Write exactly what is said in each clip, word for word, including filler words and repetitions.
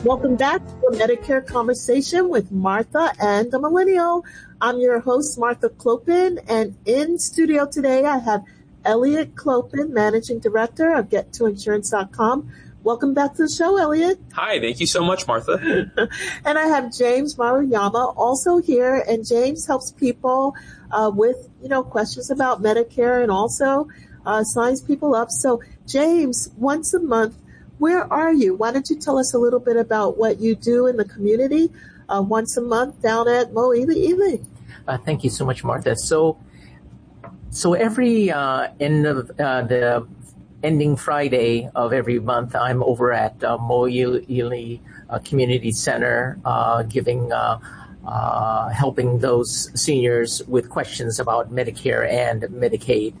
Welcome back to the Medicare Conversation with Martha and the Millennial. I'm your host, Martha Clopin, and in studio today I have Elliot Clopin, Managing Director of get to insurance dot com. Welcome back to the show, Elliot. Hi, thank you so much, Martha. And I have James Maruyama also here, and James helps people uh, with, you know, questions about Medicare and also uh, signs people up. So, James, once a month, where are you? Why don't you tell us a little bit about what you do in the community uh, once a month down at Mo Ely Ely? Uh, thank you so much, Martha. So, so every uh, end of uh, the ending Friday of every month, I'm over at uh, Mo Ely uh, Community Center, uh, giving, uh, uh, helping those seniors with questions about Medicare and Medicaid.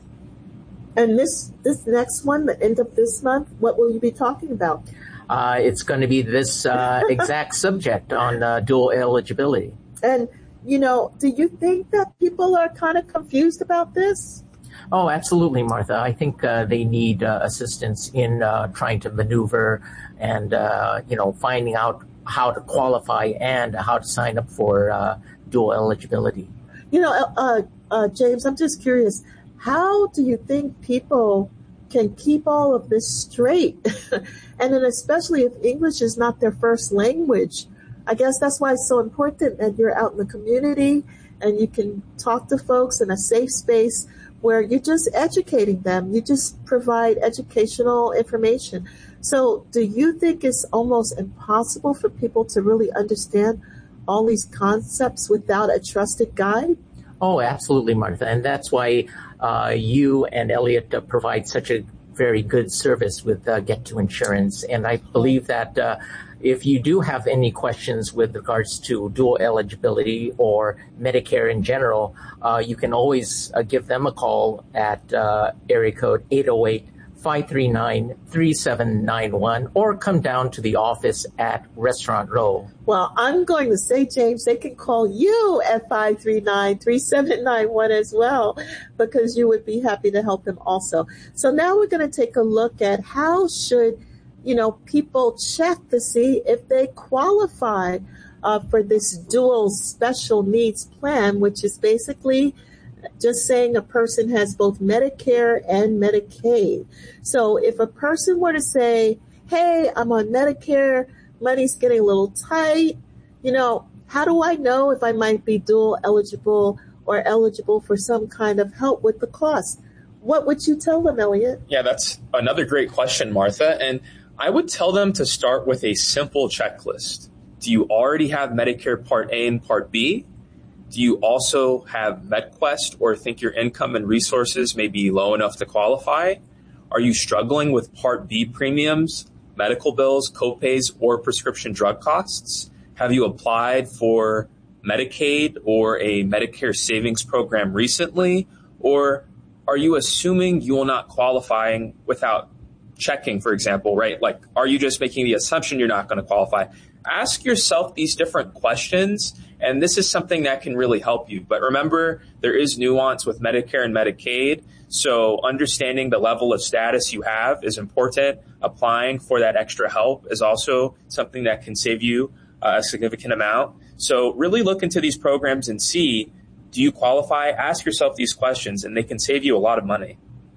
And this this next one, the end of this month, what will you be talking about? Uh, it's going to be this uh, exact subject on uh, dual eligibility. And, you know, do you think that people are kind of confused about this? Oh, absolutely, Martha. I think uh, they need uh, assistance in uh, trying to maneuver and, uh, you know, finding out how to qualify and how to sign up for uh, dual eligibility. You know, uh, uh, James, I'm just curious. How do you think people can keep all of this straight? And then especially if English is not their first language. I guess that's why it's so important that you're out in the community and you can talk to folks in a safe space where you're just educating them. You just provide educational information. So do you think it's almost impossible for people to really understand all these concepts without a trusted guide? Oh, absolutely, Martha. And that's why uh, you and Elliot uh, provide such a very good service with uh, Get to Insurance. And I believe that uh, if you do have any questions with regards to dual eligibility or Medicare in general, uh, you can always uh, give them a call at uh, area code eight oh eight, five three nine, three seven nine one or come down to the office at Restaurant Row. Well, I'm going to say, James, they can call you at five three nine, three seven nine one as well, because you would be happy to help them also. So now we're going to take a look at how should, you know, people check to see if they qualify uh, for this dual special needs plan, which is basically just saying a person has both Medicare and Medicaid. So if a person were to say, hey, I'm on Medicare, money's getting a little tight, you know, how do I know if I might be dual eligible or eligible for some kind of help with the cost? What would you tell them, Elliot? Yeah, that's another great question, Martha. And I would tell them to start with a simple checklist. Do you already have Medicare Part A and Part B? Do you also have MedQuest or think your income and resources may be low enough to qualify? Are you struggling with Part B premiums, medical bills, copays, or prescription drug costs? Have you applied for Medicaid or a Medicare savings program recently? Or are you assuming you will not qualify without checking, for example, right? Like, are you just making the assumption you're not going to qualify? Ask yourself these different questions, and this is something that can really help you. But remember, there is nuance with Medicare and Medicaid, so understanding the level of status you have is important. Applying for that extra help is also something that can save you uh, a significant amount. So really look into these programs and see, do you qualify? Ask yourself these questions, and they can save you a lot of money.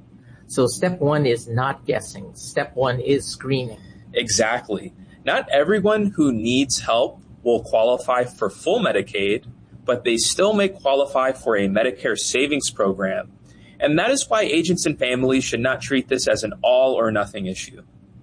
So step one is not guessing. Step one is screening. Exactly. Not everyone who needs help will qualify for full Medicaid, but they still may qualify for a Medicare savings program. And that is why agents and families should not treat this as an all or nothing issue.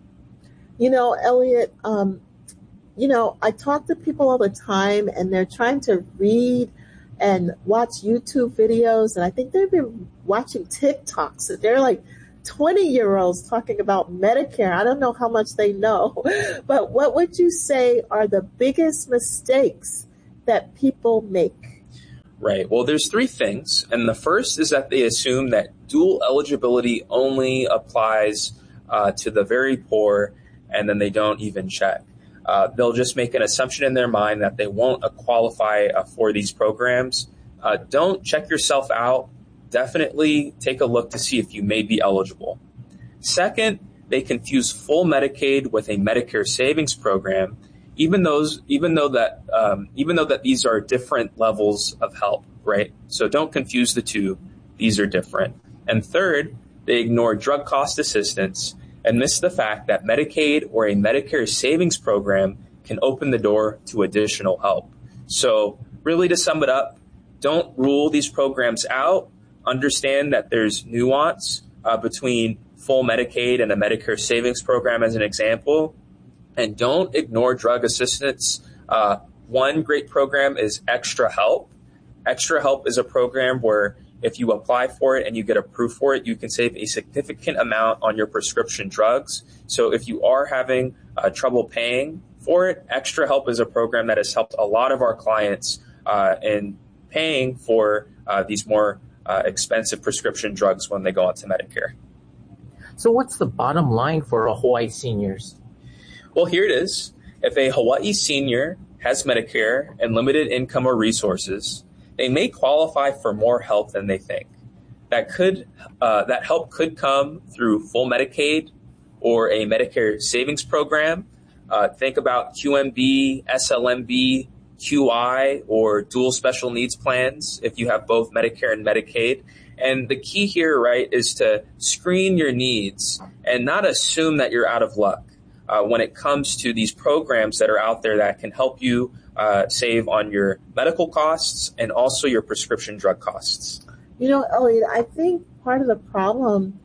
You know, Elliot, um, you know, I talk to people all the time and they're trying to read and watch YouTube videos. And I think they've been watching TikToks. So they're like twenty year olds talking about Medicare. I don't know how much they know, but what would you say are the biggest mistakes that people make? Right. Well, there's three things. And the first is that they assume that dual eligibility only applies uh, to the very poor, and then they don't even check. Uh, they'll just make an assumption in their mind that they won't uh, qualify uh, for these programs. Uh, don't check yourself out. Definitely take a look to see if you may be eligible. Second, they confuse full Medicaid with a Medicare savings program. even those, even though that, um, even though that these are different levels of help, right? So don't confuse the two. These are different. And third, they ignore drug cost assistance and miss the fact that Medicaid or a Medicare savings program can open the door to additional help. So really, to sum it up, don't rule these programs out. Understand that there's nuance uh, between full Medicaid and a Medicare savings program as an example. And don't ignore drug assistance. Uh, one great program is Extra Help. Extra Help is a program where if you apply for it and you get approved for it, you can save a significant amount on your prescription drugs. So if you are having uh, trouble paying for it, Extra Help is a program that has helped a lot of our clients uh, in paying for uh, these more uh, expensive prescription drugs when they go onto Medicare. So what's the bottom line for Hawaii seniors? Well, here it is. If a Hawaii senior has Medicare and limited income or resources, they may qualify for more help than they think. That could uh, that help could come through full Medicaid or a Medicare savings program. Uh, think about Q M B, S L M B, Q I, or dual special needs plans if you have both Medicare and Medicaid. And the key here, right, is to screen your needs and not assume that you're out of luck uh, when it comes to these programs that are out there that can help you uh, save on your medical costs and also your prescription drug costs. You know, Elliot, I think part of the problem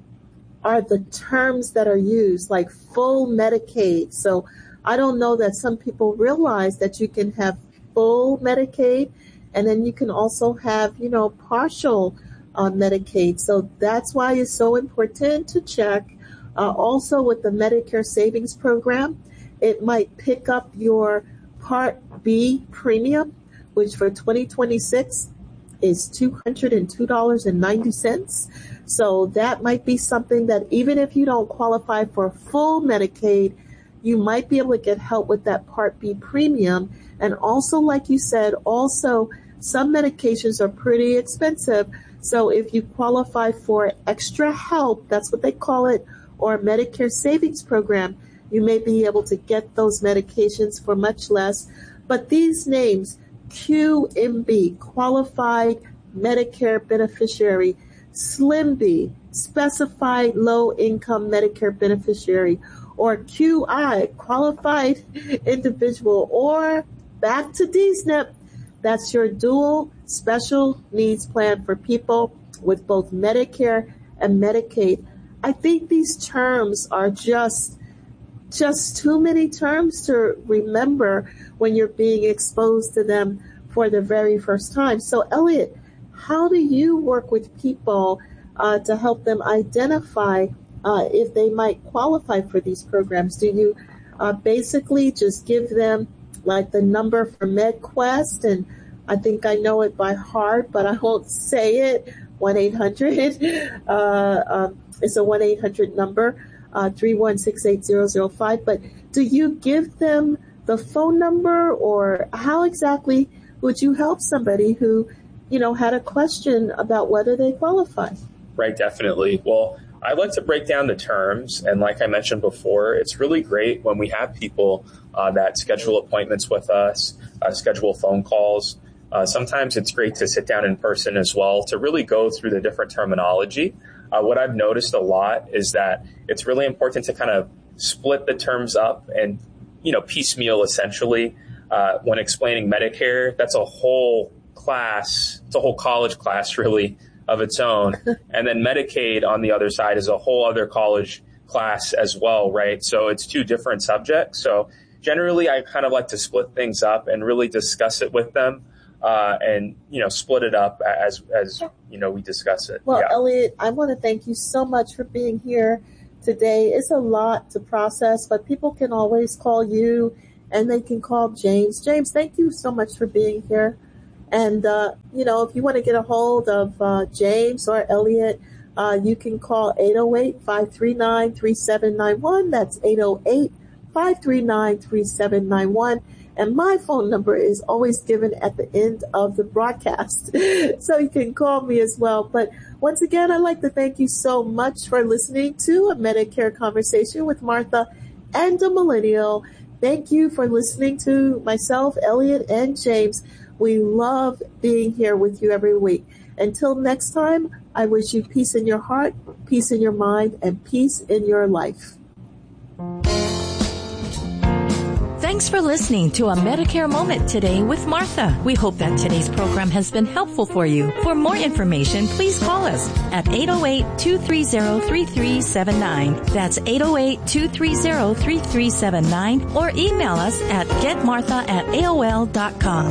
are the terms that are used, like full Medicaid. So I don't know that some people realize that you can have full Medicaid and then you can also have, you know, partial uh, Medicaid. So that's why it's so important to check. Uh, also with the Medicare Savings Program, it might pick up your Part B premium, which for twenty twenty-six is two hundred two dollars and ninety cents. So that might be something that even if you don't qualify for full Medicaid, you might be able to get help with that Part B premium. And also, like you said, also some medications are pretty expensive. So if you qualify for Extra Help, that's what they call it, or Medicare Savings Program, you may be able to get those medications for much less. But these names, Q M B, Qualified Medicare Beneficiary, Slim B, Specified Low Income Medicare Beneficiary, or Q I, Qualified Individual, or back to D S N P, that's your dual special needs plan for people with both Medicare and Medicaid. I think these terms are just just too many terms to remember when you're being exposed to them for the very first time. So, Elliot, how do you work with people uh, to help them identify uh, if they might qualify for these programs? Do you uh, basically just give them like the number for MedQuest? And I think I know it by heart, but I won't say it. one eight hundred Uh, um, it's a one eight hundred number. Uh, three one six eight zero zero five. But do you give them the phone number, or how exactly would you help somebody who, you know, had a question about whether they qualify? Right, definitely. Well, I like to break down the terms. And like I mentioned before, it's really great when we have people uh, that schedule appointments with us, uh, schedule phone calls. Uh, sometimes it's great to sit down in person as well to really go through the different terminology. Uh, what I've noticed a lot is that it's really important to kind of split the terms up and, you know, piecemeal essentially. Uh, when explaining Medicare, that's a whole class, it's a whole college class really of its own. And then Medicaid on the other side is a whole other college class as well, right? So it's two different subjects. So generally I kind of like to split things up and really discuss it with them. Uh, and, you know, split it up as, as you know, we discuss it. Well, yeah. Elliot, I want to thank you so much for being here today. It's a lot to process, but people can always call you and they can call James. James, thank you so much for being here. And, uh, you know, if you want to get a hold of uh, James or Elliot, uh, you can call eight oh eight, five three nine, three seven nine one. That's eight oh eight, five three nine, three seven nine one. And my phone number is always given at the end of the broadcast. So you can call me as well. But once again, I'd like to thank you so much for listening to a Medicare Conversation with Martha and a Millennial. Thank you for listening to myself, Elliot, and James. We love being here with you every week. Until next time, I wish you peace in your heart, peace in your mind, and peace in your life. Thanks for listening to a Medicare Moment today with Martha. We hope that today's program has been helpful for you. For more information, please call us at eight oh eight, two three zero, three three seven nine. That's eight oh eight, two three zero, three three seven nine, or email us at getmartha at A O L dot com.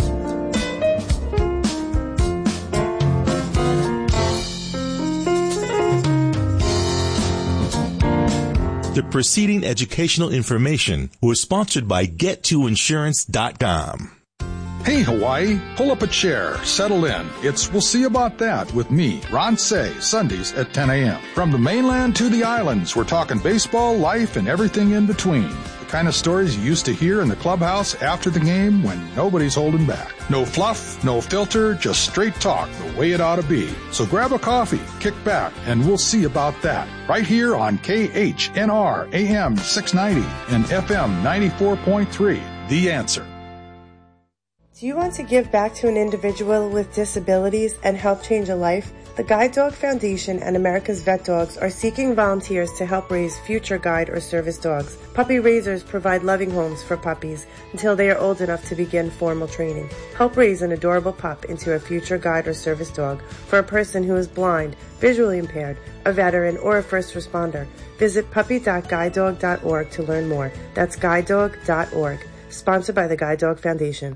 The preceding educational information was sponsored by get to insurance dot com. Hey, Hawaii, pull up a chair, settle in. It's We'll See About That with me, Ron Say, Sundays at ten a.m. From the mainland to the islands, we're talking baseball, life, and everything in between. The kind of stories you used to hear in the clubhouse after the game when nobody's holding back. No fluff, no filter, just straight talk the way it ought to be. So grab a coffee, kick back, and we'll see about that. Right here on K H N R A M six ninety and F M ninety-four point three. The Answer. Do you want to give back to an individual with disabilities and help change a life? The Guide Dog Foundation and America's Vet Dogs are seeking volunteers to help raise future guide or service dogs. Puppy raisers provide loving homes for puppies until they are old enough to begin formal training. Help raise an adorable pup into a future guide or service dog for a person who is blind, visually impaired, a veteran, or a first responder. Visit puppy dot guide dog dot org to learn more. That's guide dog dot org. Sponsored by the Guide Dog Foundation.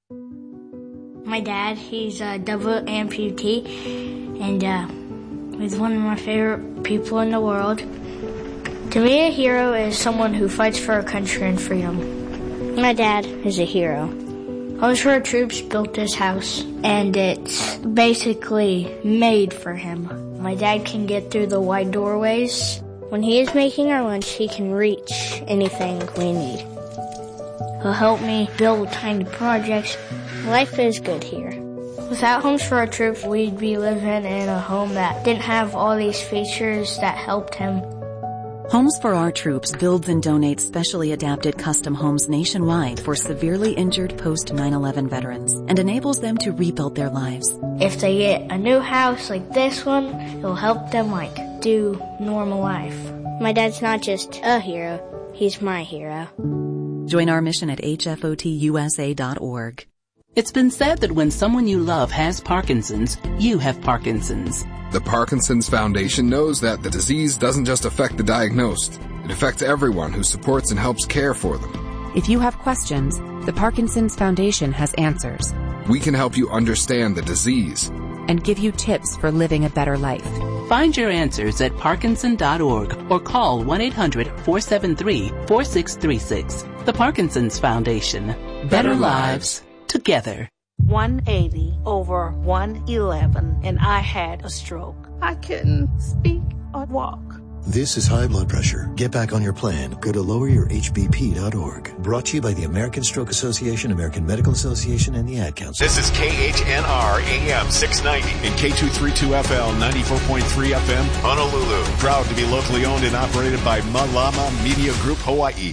My dad, he's a double amputee, and uh, he's one of my favorite people in the world. To me, a hero is someone who fights for our country and freedom. My dad is a hero. Homes for Our Troops built this house, and it's basically made for him. My dad can get through the wide doorways. When he is making our lunch, he can reach anything we need. He'll help me build tiny projects. Life is good here. Without Homes for Our Troops, we'd be living in a home that didn't have all these features that helped him. Homes for Our Troops builds and donates specially adapted custom homes nationwide for severely injured post nine eleven veterans and enables them to rebuild their lives. If they get a new house like this one, it'll help them like do normal life. My dad's not just a hero, he's my hero. Join our mission at H F O T U S A dot org. It's been said that when someone you love has Parkinson's, you have Parkinson's. The Parkinson's Foundation knows that the disease doesn't just affect the diagnosed. It affects everyone who supports and helps care for them. If you have questions, the Parkinson's Foundation has answers. We can help you understand the disease and give you tips for living a better life. Find your answers at parkinson dot org or call one eight hundred, four seven three, four six three six. The Parkinson's Foundation. Better, better lives. Together. one eighty over one eleven, and I had a stroke. I couldn't speak or walk. This is high blood pressure. Get back on your plan. Go to lower your H B P dot org. Brought to you by the American Stroke Association, American Medical Association, and the Ad Council. This is K H N R A M six ninety and K two thirty-two F L ninety-four point three F M, Honolulu. Proud to be locally owned and operated by Malama Media Group, Hawaii.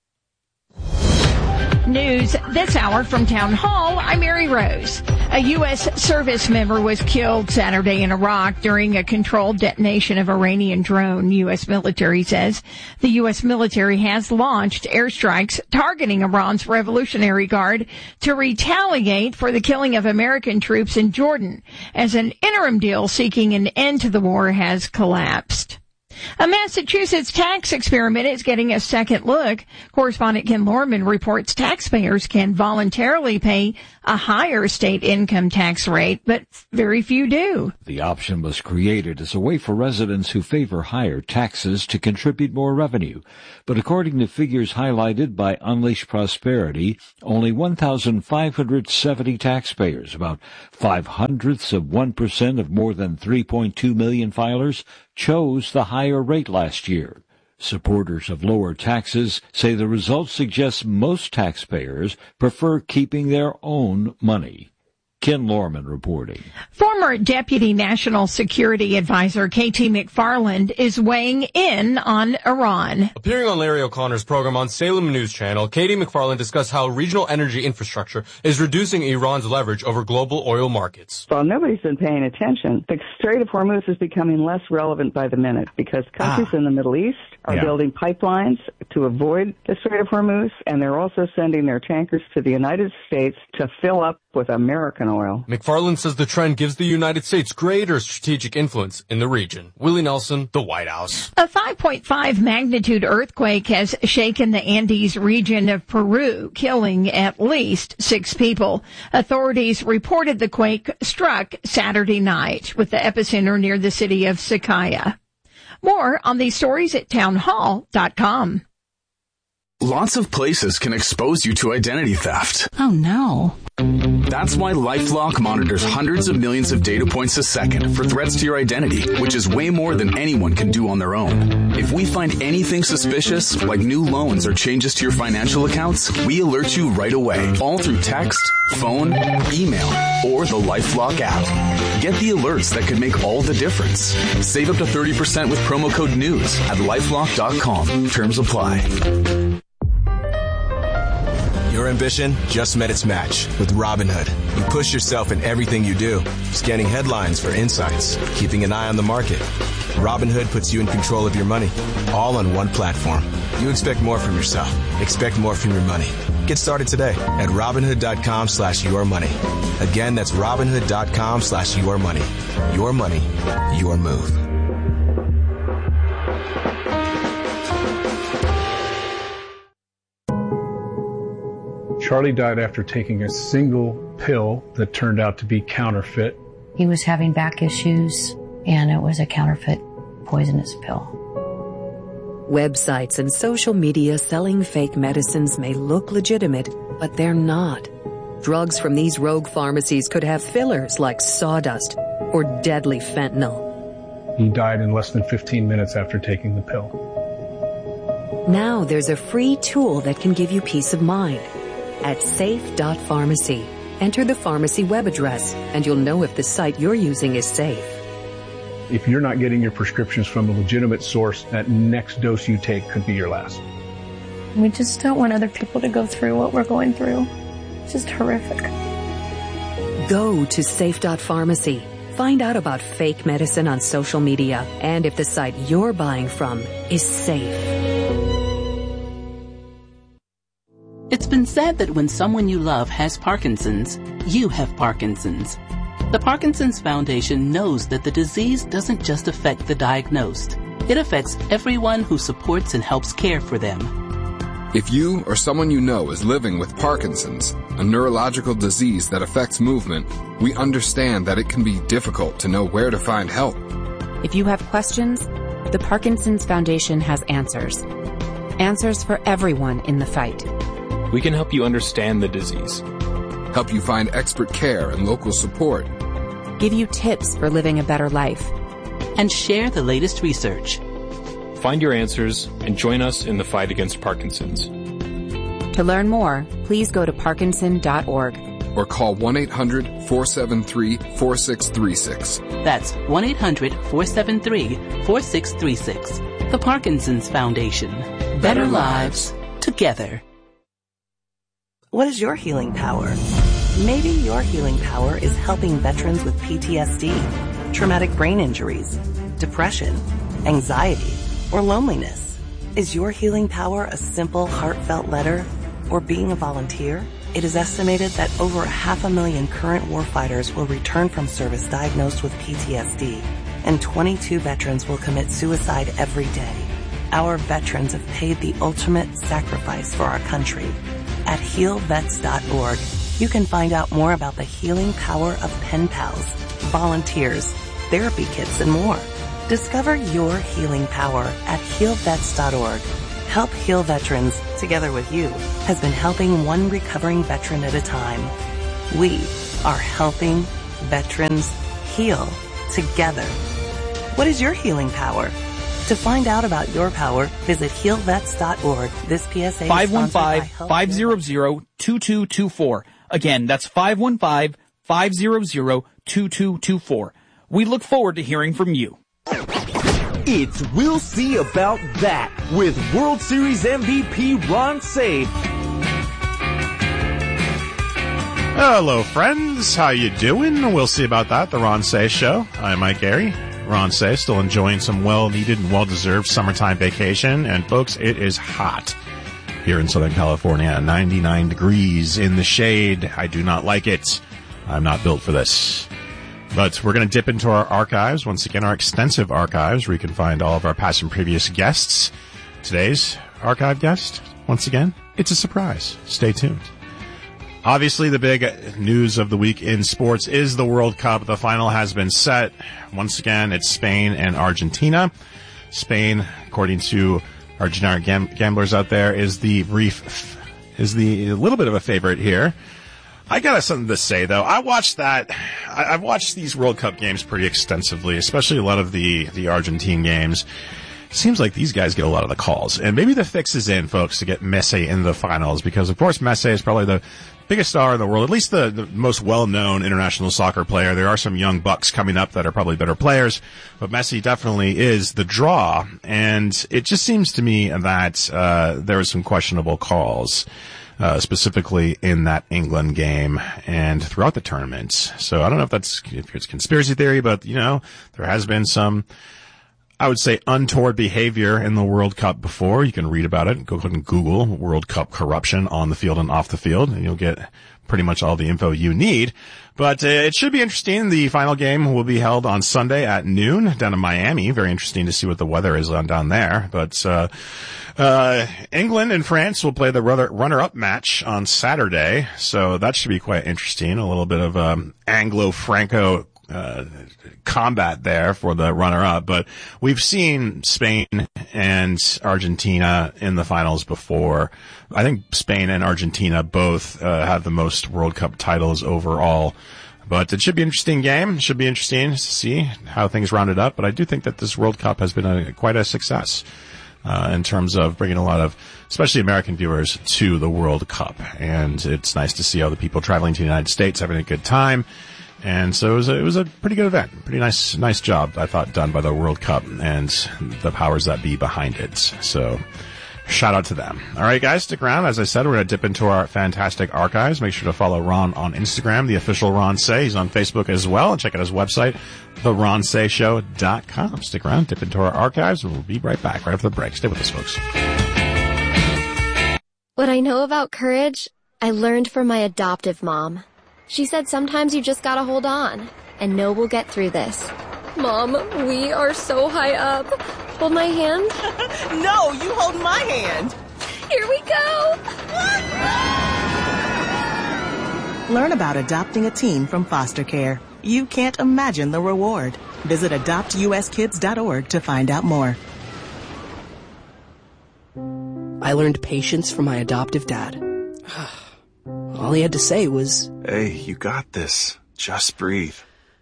News this hour from Town Hall. I'm Mary Rose. A U S service member was killed Saturday in Iraq during a controlled detonation of Iranian drone, U S military says. The U S military has launched airstrikes targeting Iran's Revolutionary Guard to retaliate for the killing of American troops in Jordan as an interim deal seeking an end to the war has collapsed. A Massachusetts tax experiment is getting a second look. Correspondent Ken Lorman reports taxpayers can voluntarily pay a higher state income tax rate, but very few do. The option was created as a way for residents who favor higher taxes to contribute more revenue. But according to figures highlighted by Unleash Prosperity, only one thousand five hundred seventy taxpayers, about five hundredths of one percent of more than three point two million filers, chose the higher rate last year. Supporters of lower taxes say the results suggest most taxpayers prefer keeping their own money. Ken Ken Lorman reporting. Former Deputy National Security Advisor K T McFarland is weighing in on Iran. Appearing on Larry O'Connor's program on Salem News Channel, K T McFarland discussed how regional energy infrastructure is reducing Iran's leverage over global oil markets. Well, nobody's been paying attention. The Strait of Hormuz is becoming less relevant by the minute because countries ah. in the Middle East are yeah. building pipelines to avoid the Strait of Hormuz, and they're also sending their tankers to the United States to fill up with American oil. McFarland says the trend gives the United States greater strategic influence in the region. Willie Nelson, the White House. A five point five magnitude earthquake has shaken the Andes region of Peru, killing at least six people. Authorities reported the quake struck Saturday night, with the epicenter near the city of Sakaya. More on these stories at townhall dot com. Lots of places can expose you to identity theft. Oh no. That's why LifeLock monitors hundreds of millions of data points a second for threats to your identity, which is way more than anyone can do on their own. If we find anything suspicious, like new loans or changes to your financial accounts, we alert you right away, all through text, phone, email, or the LifeLock app. Get the alerts that could make all the difference. Save up to thirty percent with promo code NEWS at lifelock dot com. Terms apply. Your ambition just met its match with Robinhood. You push yourself in everything you do, scanning headlines for insights, keeping an eye on the market. Robinhood puts you in control of your money, all on one platform. You expect more from yourself. Expect more from your money. Get started today at Robinhood dot com slash your money. Again, that's Robinhood dot com slash your money. Your money, your move. Charlie died after taking a single pill that turned out to be counterfeit. He was having back issues, and it was a counterfeit poisonous pill. Websites and social media selling fake medicines may look legitimate, but they're not. Drugs from these rogue pharmacies could have fillers like sawdust or deadly fentanyl. He died in less than fifteen minutes after taking the pill. Now there's a free tool that can give you peace of mind. At safe dot pharmacy, enter the pharmacy web address, and you'll know if the site you're using is safe. If you're not getting your prescriptions from a legitimate source, that next dose you take could be your last. We just don't want other people to go through what we're going through. It's just horrific. Go to safe dot pharmacy. Find out about fake medicine on social media and if the site you're buying from is safe. It's been said that when someone you love has Parkinson's, you have Parkinson's. The Parkinson's Foundation knows that the disease doesn't just affect the diagnosed. It affects everyone who supports and helps care for them. If you or someone you know is living with Parkinson's, a neurological disease that affects movement, we understand that it can be difficult to know where to find help. If you have questions, the Parkinson's Foundation has answers. Answers for everyone in the fight. We can help you understand the disease. Help you find expert care and local support. Give you tips for living a better life. And share the latest research. Find your answers and join us in the fight against Parkinson's. To learn more, please go to parkinson dot org. Or call one eight hundred four seven three four six three six. That's one eight hundred four seven three four six three six. The Parkinson's Foundation. Better lives together. What is your healing power? Maybe your healing power is helping veterans with P T S D, traumatic brain injuries, depression, anxiety, or loneliness. Is your healing power a simple, heartfelt letter or being a volunteer? It is estimated that over half a million current warfighters will return from service diagnosed with P T S D, and twenty-two veterans will commit suicide every day. Our veterans have paid the ultimate sacrifice for our country. At heal vets dot org, you can find out more about the healing power of pen pals, volunteers, therapy kits, and more. Discover your healing power at heal vets dot org. Help Heal Veterans, together with you, has been helping one recovering veteran at a time. We are helping veterans heal together. What is your healing power? To find out about your power, visit heal vets dot org. This P S A is five one five, five hundred, two two two four. Again, that's five one five, five hundred, two two two four. We look forward to hearing from you. It's We'll See About That with World Series M V P Ron Cey. Hello, friends. How you doing? We'll see about that. The Ron Cey Show. I'm Mike Gary. Ron Cey, still enjoying some well-needed and well-deserved summertime vacation. And, folks, it is hot here in Southern California. ninety-nine degrees in the shade. I do not like it. I'm not built for this. But we're going to dip into our archives. Once again, our extensive archives, where you can find all of our past and previous guests. Today's archive guest, once again, it's a surprise. Stay tuned. Obviously, the big news of the week in sports is the World Cup. The final has been set. Once again, it's Spain and Argentina. Spain, according to our generic gam- gamblers out there, is the brief, is the a little bit of a favorite here. I got something to say, though. I watched that. I, I've watched these World Cup games pretty extensively, especially a lot of the, the Argentine games. Seems like these guys get a lot of the calls. And maybe the fix is in, folks, to get Messi in the finals, because, of course, Messi is probably the biggest star in the world, at least the, the most well-known international soccer player. There are some young bucks coming up that are probably better players, but Messi definitely is the draw. And it just seems to me that uh there were some questionable calls, uh specifically in that England game and throughout the tournament. So I don't know if that's if it's conspiracy theory, but, you know, there has been some, I would say, untoward behavior in the World Cup before. You can read about it. Go ahead and Google World Cup corruption on the field and off the field, and you'll get pretty much all the info you need. But uh, it should be interesting. The final game will be held on Sunday at noon down in Miami. Very interesting to see what the weather is on down there. But uh, uh England and France will play the runner-up match on Saturday, so that should be quite interesting. A little bit of um, Anglo-Franco Uh, combat there for the runner-up, but we've seen Spain and Argentina in the finals before. I think Spain and Argentina both uh, have the most World Cup titles overall, but it should be an interesting game. It should be interesting to see how things rounded up, but I do think that this World Cup has been a, quite a success uh, in terms of bringing a lot of, especially American viewers, to the World Cup, and it's nice to see all the people traveling to the United States having a good time. And so it was, a, it was a pretty good event. Pretty nice, nice job, I thought, done by the World Cup and the powers that be behind it. So, shout out to them. All right, guys, stick around. As I said, we're going to dip into our fantastic archives. Make sure to follow Ron on Instagram, the official Ron Cey. He's on Facebook as well. And check out his website, the ron cey show dot com. Stick around, dip into our archives, and we'll be right back right after the break. Stay with us, folks. What I know about courage, I learned from my adoptive mom. She said sometimes you just gotta hold on and know we'll get through this. Mom, we are so high up. Hold my hand. No, you hold my hand. Here we go. Learn about adopting a teen from foster care. You can't imagine the reward. Visit adopt u s kids dot org to find out more. I learned patience from my adoptive dad. All he had to say was, "Hey, you got this. Just breathe."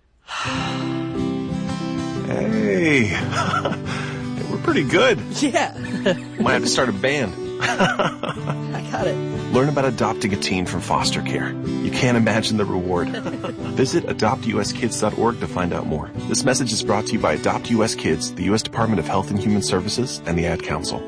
Hey, we're pretty good. Yeah. Might have to start a band. I got it. Learn about adopting a teen from foster care. You can't imagine the reward. Visit adopt u s kids dot org to find out more. This message is brought to you by Adopt U S Kids, the U S Department of Health and Human Services, and the Ad Council.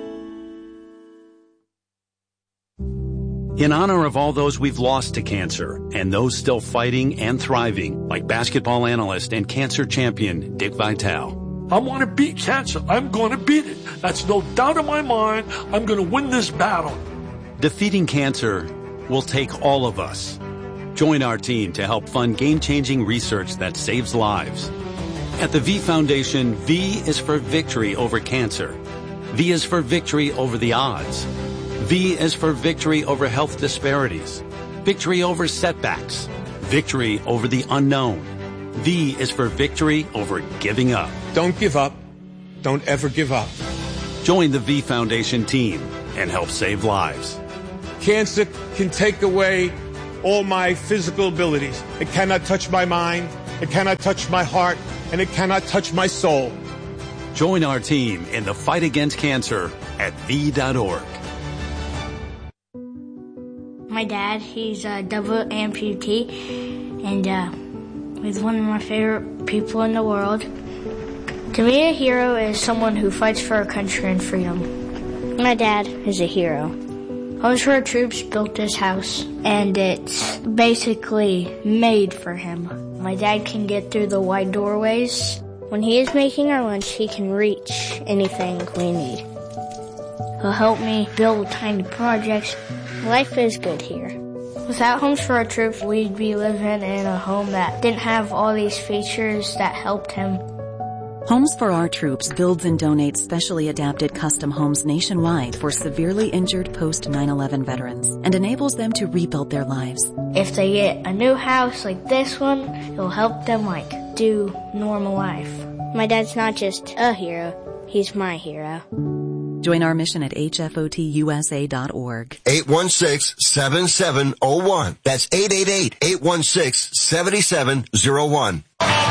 In honor of all those we've lost to cancer and those still fighting and thriving, like basketball analyst and cancer champion Dick Vitale. I want to beat cancer. I'm going to beat it. That's no doubt in my mind. I'm going to win this battle. Defeating cancer will take all of us. Join our team to help fund game-changing research that saves lives. At the V Foundation, V is for victory over cancer. V is for victory over the odds. V is for victory over health disparities, victory over setbacks, victory over the unknown. V is for victory over giving up. Don't give up. Don't ever give up. Join the V Foundation team and help save lives. Cancer can take away all my physical abilities. It cannot touch my mind, it cannot touch my heart, and it cannot touch my soul. Join our team in the fight against cancer at V dot org. My dad, he's a double amputee, and uh, he's one of my favorite people in the world. To me, a hero is someone who fights for our country and freedom. My dad is a hero. Homes for Our Troops built this house, and it's basically made for him. My dad can get through the wide doorways. When he is making our lunch, he can reach anything we need. He'll help me build tiny projects. Life is good here. Without Homes for Our Troops, we'd be living in a home that didn't have all these features that helped him. Homes for Our Troops builds and donates specially adapted custom homes nationwide for severely injured post nine eleven veterans and enables them to rebuild their lives. If they get a new house like this one, it'll help them, like, do normal life. My dad's not just a hero, he's my hero. Join our mission at H F O T U S A dot org. eight one six, seven seven zero one. That's eight eight eight, eight one six, seven seven zero one.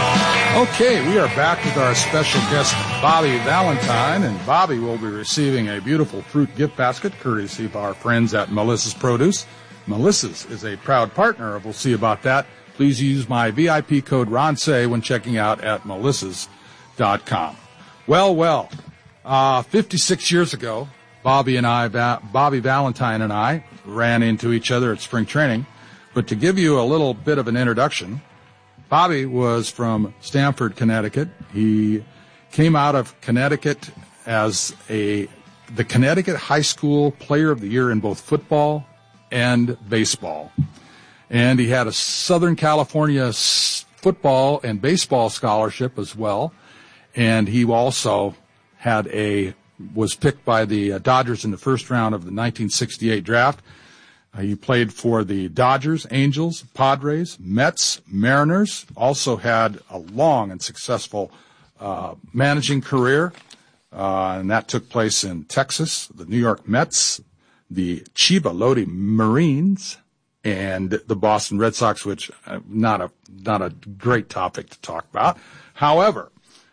Okay, we are back with our special guest, Bobby Valentine, and Bobby will be receiving a beautiful fruit gift basket courtesy of our friends at Melissa's Produce. Melissa's is a proud partner of We'll See About That. Please use my V I P code RONSAY when checking out at melissas dot com. Well, well, uh, fifty-six years ago, Bobby and I, Va- Bobby Valentine and I ran into each other at spring training. But to give you a little bit of an introduction, Bobby was from Stamford, Connecticut. He came out of Connecticut as a the Connecticut High School Player of the Year in both football and baseball. And he had a Southern California football and baseball scholarship as well. And he also had a was picked by the Dodgers in the first round of the nineteen sixty-eight draft. Uh, he played for the Dodgers, Angels, Padres, Mets, Mariners. Also had a long and successful uh, managing career, uh, and that took place in Texas, the New York Mets, the Chiba Lodi Marines, and the Boston Red Sox, which uh, not a not a great topic to talk about. However,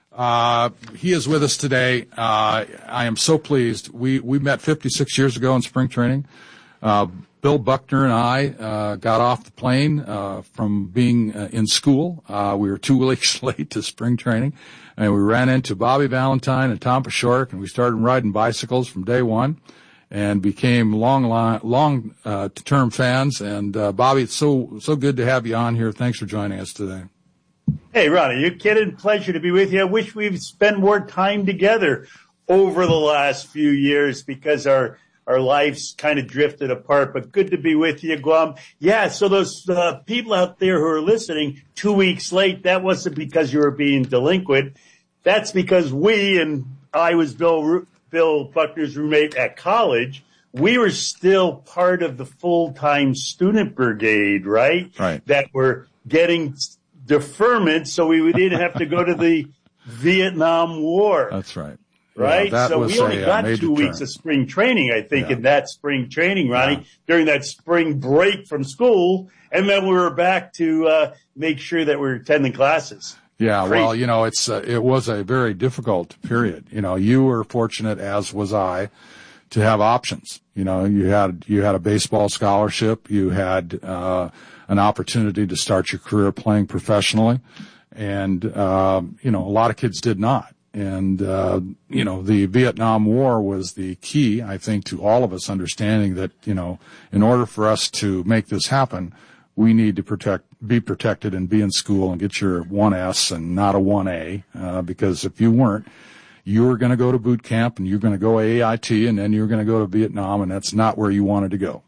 uh, he is with us today. Uh, I am so pleased. We we met fifty-six years ago in spring training. Uh, Bill Buckner and I uh, got off the plane uh, from being uh, in school. Uh, we were two weeks late to spring training, and we ran into Bobby Valentine and Tom Pashorek, and we started riding bicycles from day one and became long, long, long uh, term fans. And uh, Bobby, it's so so good to have you on here. Thanks for joining us today. Hey, Ron, are you kidding? Pleasure to be with you. I wish we'd spent more time together over the last few years because our Our lives kind of drifted apart, but good to be with you, Guam. Yeah, so those uh, people out there who are listening, two weeks late, that wasn't because you were being delinquent. That's because we, and I was Bill, Bill Buckner's roommate at college, we were still part of the full-time student brigade, right? Right. That were getting deferment so we didn't have to go to the Vietnam War. That's right. Right? Yeah, so we only a, got uh, two weeks term. of spring training, I think, Yeah. in that spring training, Ronnie, Yeah. during that spring break from school. And then we were back to uh make sure that we were attending classes. Yeah, Crazy. well, you know, it's uh, it was a very difficult period. You know, you were fortunate, as was I, to have options. You know, you had you had a baseball scholarship, you had uh an opportunity to start your career playing professionally, and uh, you know, a lot of kids did not. And, uh, you know, the Vietnam War was the key, I think, to all of us understanding that, you know, in order for us to make this happen, we need to protect, be protected and be in school and get your one S and not a one A, uh, because if you weren't, you were going to go to boot camp and you're going to go A I T and then you're going to go to Vietnam, and that's not where you wanted to go.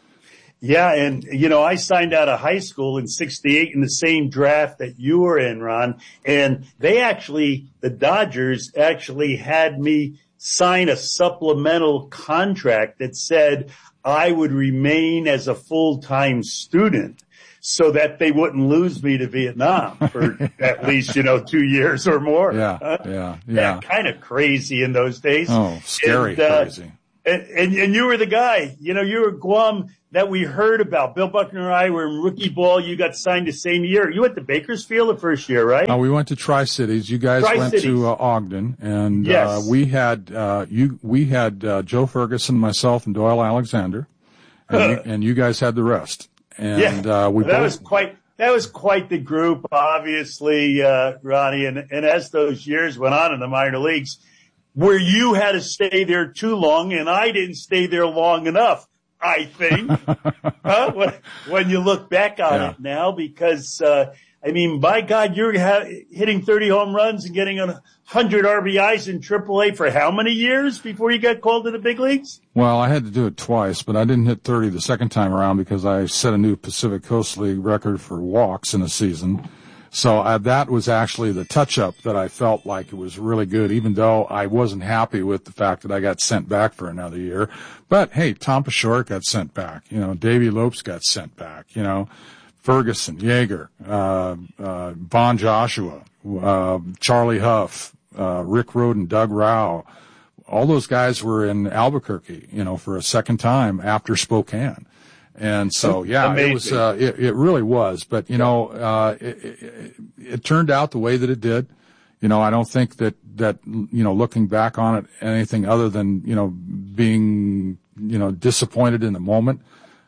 Yeah, and, you know, I signed out of high school in sixty-eight in the same draft that you were in, Ron, and they actually, the Dodgers actually had me sign a supplemental contract that said I would remain as a full-time student so that they wouldn't lose me to Vietnam for at least, you know, two years or more. Yeah, Huh? yeah, yeah. Kind of crazy in those days. Oh, scary and, uh, crazy. And, and, and you were the guy, you know, you were Guam that we heard about. Bill Buckner and I were in rookie ball. You got signed the same year. You went to Bakersfield the first year, right? Uh, we went to Tri-Cities. You guys Tri-Cities. went to uh, Ogden, and Yes. uh, we had uh, you. We had uh, Joe Ferguson, myself, and Doyle Alexander, and, you, and you guys had the rest. And yeah, uh, we that both, was quite that was quite the group, obviously, uh, Ronnie. And, and as those years went on in the minor leagues, where you had to stay there too long and I didn't stay there long enough, I think, huh? when, when you look back on yeah. it now, because, uh, I mean, by God, you're ha- hitting thirty home runs and getting one hundred R B Is in triple A for how many years before you got called to the big leagues? Well, I had to do it twice, but I didn't hit thirty the second time around because I set a new Pacific Coast League record for walks in a season. So uh, that was actually the touch-up that I felt like it was really good, even though I wasn't happy with the fact that I got sent back for another year. But, hey, Tom Paciorek got sent back. You know, Davey Lopes got sent back, you know. Ferguson, Yeager, uh, uh, Von Joshua, uh, Charlie Huff, uh, Rick Rhoden, Doug Rao. All those guys were in Albuquerque, you know, for a second time after Spokane. And so, yeah, Amazing. it was, uh, it, it really was. But, you know, uh, it, it, it turned out the way that it did. You know, I don't think that, that, you know, looking back on it, anything other than, you know, being, you know, disappointed in the moment.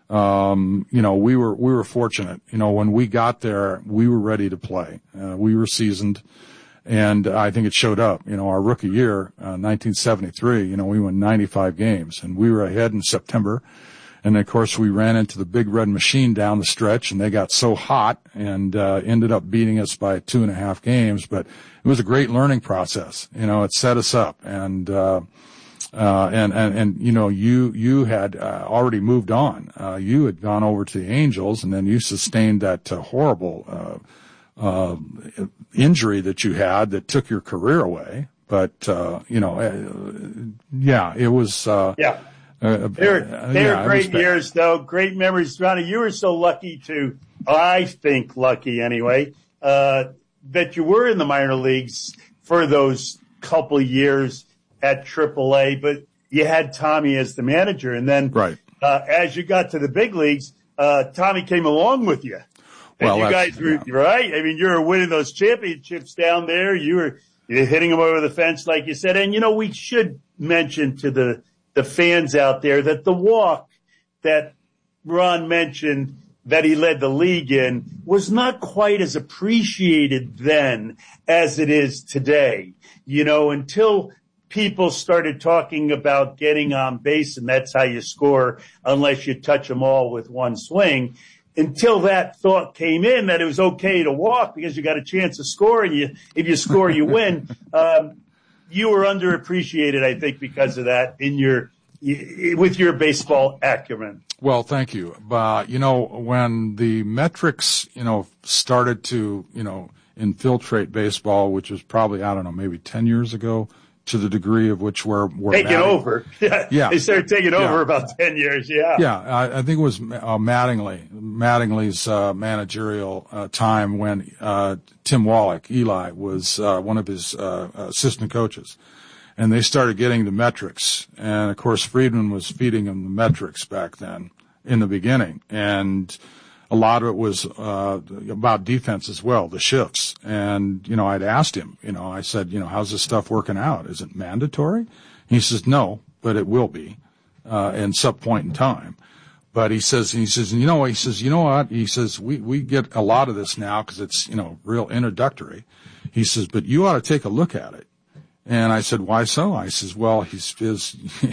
Um, you know, we were, we were fortunate. You know, when we got there, we were ready to play. Uh, we were seasoned. And I think it showed up. You know, our rookie year, uh, nineteen seventy-three, you know, we won ninety-five games and we were ahead in September. And of course we ran into the Big Red Machine down the stretch and they got so hot and, uh, ended up beating us by two and a half games. But it was a great learning process. You know, it set us up and, uh, uh, and, and, and, you know, you, you had, uh, already moved on. Uh, you had gone over to the Angels and then you sustained that uh, horrible, uh, uh, injury that you had that took your career away. But, uh, you know, uh, yeah, it was, uh, yeah. Uh, they were, they yeah, were great years, though. Great memories. Ronnie, you were so lucky to, I think lucky anyway, uh, that you were in the minor leagues for those couple years at triple A, but you had Tommy as the manager. And then right. uh, as you got to the big leagues, uh, Tommy came along with you. And well, you guys were, yeah. right? I mean, you were winning those championships down there. You were you're hitting them over the fence, like you said. And, you know, we should mention to the the fans out there that the walk that Ron mentioned that he led the league in was not quite as appreciated then as it is today. You know, until people started talking about getting on base and that's how you score unless you touch them all with one swing. Until that thought came in that it was okay to walk because you got a chance to score and you, if you score, you win. Um, you were underappreciated, I think, because of that in your, with your baseball acumen. Well, thank you. Uh, you know, when the metrics, you know, started to, you know, infiltrate baseball, which was probably, I don't know, maybe ten years ago, to the degree of which we're, we're taking Matting- over. Yeah. yeah. They started taking over yeah. about ten years. Yeah. Yeah. I, I think it was uh, Mattingly, Mattingly's uh, managerial uh, time when uh, Tim Wallach, Eli, was uh, one of his uh, assistant coaches. And they started getting the metrics. And, of course, Friedman was feeding them the metrics back then in the beginning. And a lot of it was uh about defense as well, the shifts. And, you know, I'd asked him, you know, I said, you know, how's this stuff working out? Is it mandatory? He says, no, but it will be uh in some point in time. But he says, he says, you know, he says, you know what? He says, we, we get a lot of this now because it's, you know, real introductory. He says, but you ought to take a look at it. And I said, why so? I says, well, he says,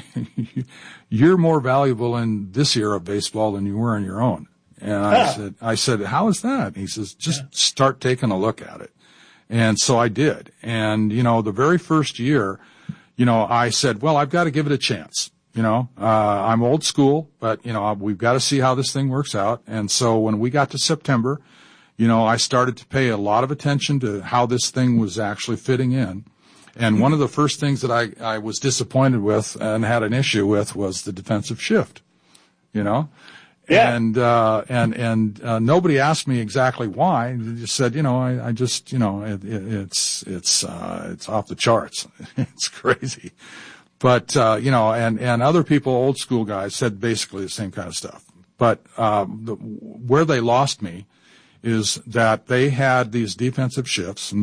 you're more valuable in this era of baseball than you were in your own. And I ah. said, I said, how is that? And he says, just yeah. start taking a look at it. And so I did. And, you know, the very first year, you know, I said, well, I've got to give it a chance. You know, uh, I'm old school, but, you know, we've got to see how this thing works out. And so when we got to September, you know, I started to pay a lot of attention to how this thing was actually fitting in. And one of the first things that I, I was disappointed with and had an issue with was the defensive shift, you know. Yeah. And, uh, and, and, uh, nobody asked me exactly why. They just said, you know, I, I just, you know, it, it, it's, it's, uh, it's off the charts. It's crazy. But, uh, you know, and, and other people, old school guys, said basically the same kind of stuff. But, um, the, where they lost me is that they had these defensive shifts.